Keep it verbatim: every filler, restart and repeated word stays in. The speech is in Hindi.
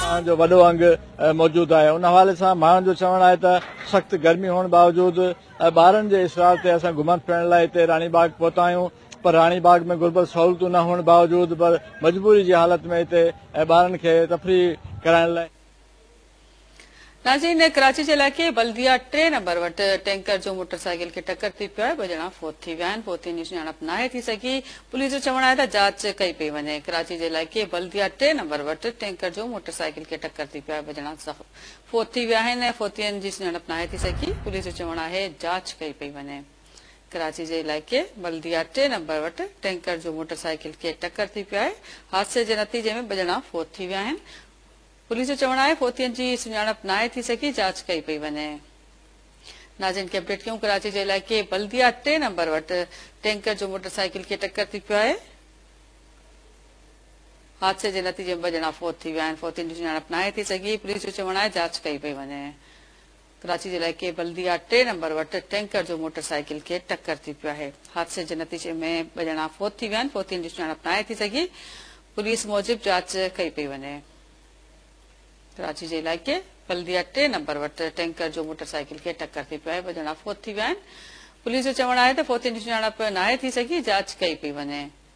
जो वॾो अंग मौजूदु आहे। उन हवाले सां माण्हुनि जो चवणु आहे त सख़्तु गर्मी हुअण बावजूदि ॿारनि जे इसरार ते असां घुमण फिरण लाइ हिते रानी बाग पहुता आहियूं, पर रानी बाग में गुरबत सहूलियतूं न हुअण बावजूदि पर मजबूरी जी हालत में हिते ॿारनि खे तफ़री कराइण लाइ। नाज़रीन, कराची जे इलाइक़े बल्दिया टे नंबर वटि टैंकर जो मोटरसाइकिल खे टक्कर थी पियो आहे। ॿ ॼणा फोत थी विया आहिनि। फोतियुनि जी सुञाणप नाहे थी सघी। पुलिस जो चवणु आहे त जांच कई पई वञे। कराची जे इलाइक़े बल्दिया टे नंबर वटि टैंकर जो मोटरसाइकिल खे टक्कर थी पियो आहे। ॿ ॼणा फोत थी विया आहिनि। फोतियुनि जी सुञाणप नाहे थी सघी। पुलिस जो चवणु आहे जांच कई पई वञे। कराची जे इलाइक़े बल्दिया टे नंबर वटि टैंकर जो मोटरसाइकिल खे टक्कर थी पियो आहे। हादसे जे नतीजे में ॿ ॼणा फोत थी विया आहिनि। पुलिस जो चवणु आहे फोतियुनि जी सुञाणप नाहे थी सघी, जांच कई पई वञे। नाज़रीन खे अपडेट कयूं। कराची जे इलाइक़े बल्दिया टे नंबर वटि टैंकर जो मोटरसाइकिल खे टक्कर थी पियो आहे। हादसे जे नतीजे में ॿ ॼणा फोत थी विया आहिनि। फोतियुनि जी सुञाणप नाहे थी सघी। पुलिस जो चवणु आहे जांच कई पई वञे। कराची जे इलाइक़े बल्दिया टे नंबर वटि टैंकर जो मोटरसाइकिल खे टक्कर थी पियो आहे। हादसे जे नतीजे में ॿ ॼणा फोत थी विया आहिनि। फोतियुनि जी सुञाणप नाहे थी सघी। पुलिस मूजिबि जांच कई पई वञे। कराची जे इलाइक़े बल्दिया टे नंबर वटि टैंकर जो मोटरसाइकिल खे टक्कर थी पियो आहे। ॿ ॼणा फोत थी विया आहिनि। पुलिस जो चवणु आहे त फोतियुनि जी सुञाणप नाहे थी सघी, जांच कई पई वञे।